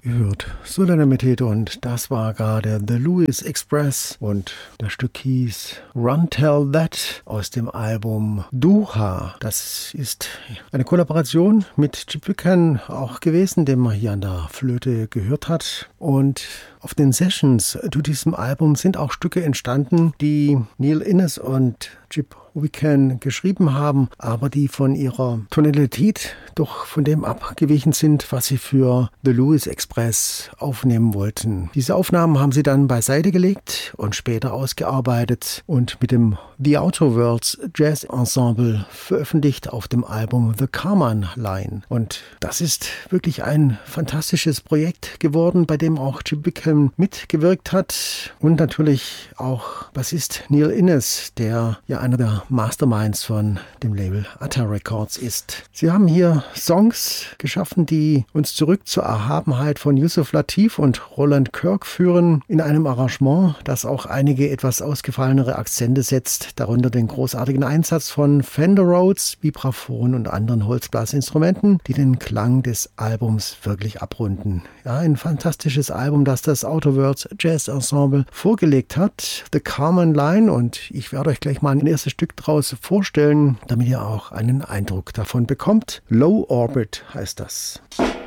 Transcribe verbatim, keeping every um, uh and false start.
gehört Southern und das war gerade The Louis Express und das Stück hieß Run Tell That aus dem Album Doha. Das ist eine Kollaboration mit Chip Wickham auch gewesen, den man hier an der Flöte gehört hat. Und auf den Sessions zu diesem Album sind auch Stücke entstanden, die Neil Innes und Chip Wickham geschrieben haben, aber die von ihrer Tonalität doch von dem abgewichen sind, was sie für The Louis Express aufnehmen wollten. Diese Aufnahmen haben sie dann beiseite gelegt und später ausgearbeitet und mit dem The Outer Worlds Jazz Ensemble veröffentlicht auf dem Album The Carman Line. Und das ist wirklich ein fantastisches Projekt geworden, bei dem auch Chip Wickham mitgewirkt hat und natürlich auch Bassist Neil Innes, der ja einer der Masterminds von dem Label Atta Records ist. Sie haben hier Songs geschaffen, die uns zurück zur Erhabenheit von Yusuf Lateef und Roland Kirk führen, in einem Arrangement, das auch einige etwas ausgefallenere Akzente setzt, darunter den großartigen Einsatz von Fender Rhodes, Vibraphon und anderen Holzblasinstrumenten, die den Klang des Albums wirklich abrunden. Ja, ein fantastisches Album, das das Outer Worlds Jazz Ensemble vorgelegt hat, The Carman Line, und ich werde euch gleich mal ein erstes Stück draus vorstellen, damit ihr auch einen Eindruck davon bekommt. Low Orbit heißt das.